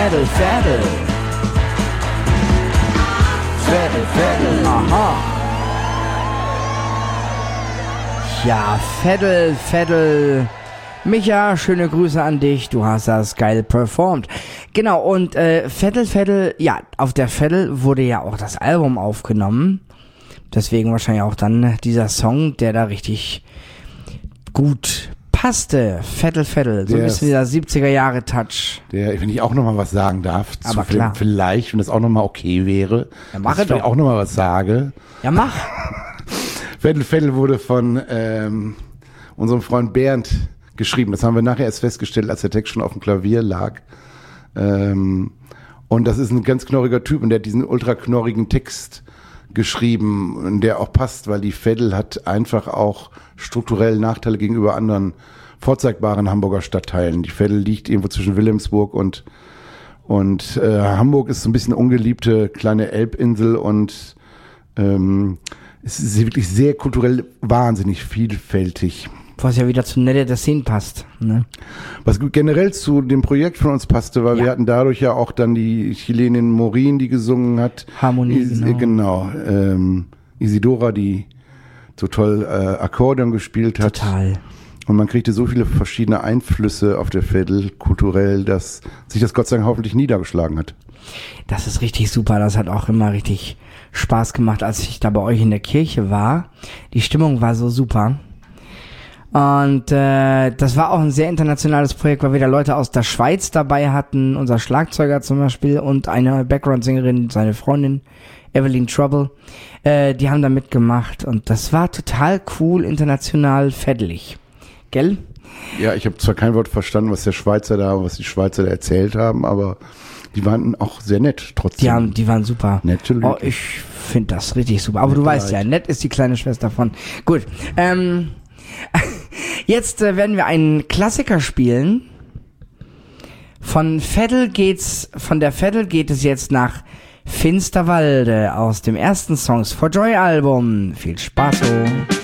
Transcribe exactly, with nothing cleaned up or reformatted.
Veddel, Veddel. Veddel, Veddel, aha. Ja, Veddel, Veddel. Micha, schöne Grüße an dich. Du hast das geil performt. Genau, und äh, Veddel, Veddel, ja, auf der Veddel wurde ja auch das Album aufgenommen. Deswegen wahrscheinlich auch dann dieser Song, der da richtig gut passte. Veddel, Veddel, so ein bisschen dieser siebziger-Jahre-Touch. Der, wenn ich auch nochmal was sagen darf, Aber zu, klar. Vielleicht, wenn das auch nochmal okay wäre, Ja, mach dass es doch. ich auch nochmal was sage. Ja, mach. Veddel, Veddel wurde von ähm, unserem Freund Bernd geschrieben. Das haben wir nachher erst festgestellt, als der Text schon auf dem Klavier lag. Ähm, und das ist ein ganz knorriger Typ und der hat diesen ultra knorrigen Text geschrieben und der auch passt, weil die Veddel hat einfach auch strukturell Nachteile gegenüber anderen vorzeigbaren Hamburger Stadtteilen. Die Veddel liegt irgendwo zwischen Wilhelmsburg und und äh, Hamburg ist so ein bisschen ungeliebte kleine Elbinsel und ähm, es ist wirklich sehr kulturell wahnsinnig vielfältig. Was ja wieder zu Nette der Szene passt. Ne? Was generell zu dem Projekt von uns passte, weil Ja. wir hatten dadurch ja auch dann die Chilenin Morin, die gesungen hat. Harmonie, Is, genau. genau ähm, Isidora, die so toll äh, Akkordeon gespielt hat. Total. Und man kriegte so viele verschiedene Einflüsse auf der Veddel kulturell, dass sich das Gott sei Dank hoffentlich niedergeschlagen hat. Das ist richtig super. Das hat auch immer richtig Spaß gemacht, als ich da bei euch in der Kirche war. Die Stimmung war so super. Und äh, das war auch ein sehr internationales Projekt, weil wir da Leute aus der Schweiz dabei hatten, unser Schlagzeuger zum Beispiel und eine Background-Sängerin, seine Freundin, Evelyn Trouble, äh, die haben da mitgemacht und das war total cool, international, feddelig. Gell? Ja, ich habe zwar kein Wort verstanden, was der Schweizer da, was die Schweizer da erzählt haben, aber die waren auch sehr nett trotzdem. Die haben, die waren super. Nette Leute. Oh, ich finde das richtig super. Aber du Nette weißt ja, Leute. nett ist die kleine Schwester von. Gut, ähm... Jetzt äh, werden wir einen Klassiker spielen. Von Veddel geht's, von der Veddel geht es jetzt nach Finsterwalde aus dem ersten Songs for Joy Album. Viel Spaß. Oh.